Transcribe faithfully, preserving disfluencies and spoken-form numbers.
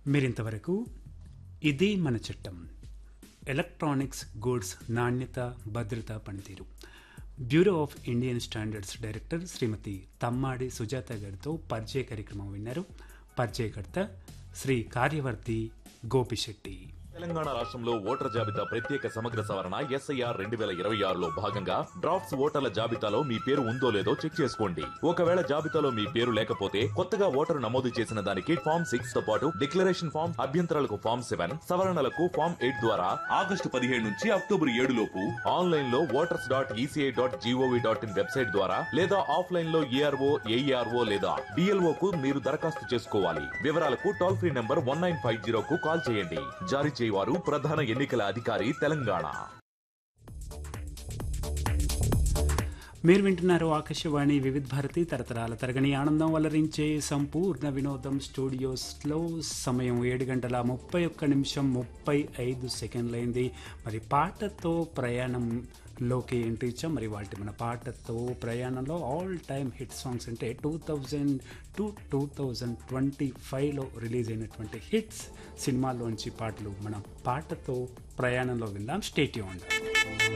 మీరింతవరకు ఇది మన చట్టం ఎలక్ట్రానిక్స్ గూడ్స్ నాణ్యత భద్రత పనితీరు bureau of Indian standards director శ్రీమతి తమ్మాడి సుజాత గారితో పరిచయ కార్యక్రమం విన్నారు. పరిచయకర్త శ్రీ కార్యవర్తి గోపిశెట్టి. తెలంగాణ రాష్ట్రంలో ఓటర్ జాబితా ప్రత్యేక సమగ్ర సవరణ ఎస్ఐఆర్ రెండు వేల ఇరవై ఆరులో భాగంగా డ్రాఫ్ట్స్ ఓటర్ల జాబితాలో మీ పేరు ఉందో లేదో చెక్ చేసుకోండి. ఒకవేళ జాబితాలో మీ పేరు లేకపోతే కొత్తగా ఓటరు నమోదు చేసిన దానికి ఫామ్ సిక్స్ తో పాటు డిక్లరేషన్ ఫామ్, అభ్యంతరాలకు ఫామ్ సెవెన్, సవరణలకు ఫామ్ ఎయిట్ ద్వారా ఆగస్టు పదిహేడు నుంచి అక్టోబర్ ఏడు లోపు ఆన్లైన్ లో voters dot ECI dot GOV dot in website ద్వారా లేదా ఆఫ్లైన్ లో ఏఆర్ఓ ఏఈఆర్ఓ లేదా డిఎల్ఓ కు మీరు దరఖాస్తు చేసుకోవాలి. వివరాలకు toll free number one nine five zero కు కాల్ చేయండి. జారీ వారు ప్రధాన ఎన్నికల అధికారి తెలంగాణ. మీరు వింటున్నారు ఆకాశవాణి వివిధ భారతి తరతరాల తరగని ఆనందం వలరించే సంపూర్ణ వినోదం. స్టూడియోస్లో సమయం ఏడు గంటల ముప్పై ఒక్క నిమిషం ముప్పై ఐదు సెకండ్లైంది. మరి పాటతో ప్రయాణంలోకి ఎంట్రీ ఇచ్చాం. మరి వాటి మన పాటతో ప్రయాణంలో ఆల్ టైమ్ హిట్ సాంగ్స్ అంటే two thousand to two thousand twenty ఫైవ్లో రిలీజ్ అయినటువంటి హిట్స్ సినిమాల్లోంచి పాటలు మనం పాటతో ప్రయాణంలో విందాం. Stay tuned.